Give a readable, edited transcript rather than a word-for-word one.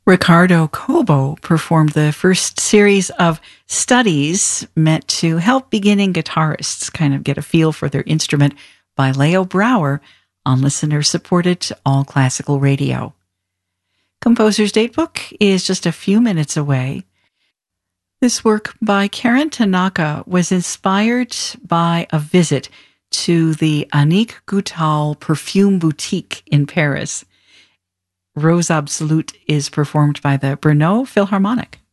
Ricardo Cobo performed the first series of studies meant to help beginning guitarists kind of get a feel for their instrument by Leo Brouwer on listener-supported All Classical Radio. Composer's Datebook is just a few minutes away. This work by Karen Tanaka was inspired by a visit to the Annick Goutal Perfume Boutique in Paris. Rose Absolute is performed by the Brno Philharmonic.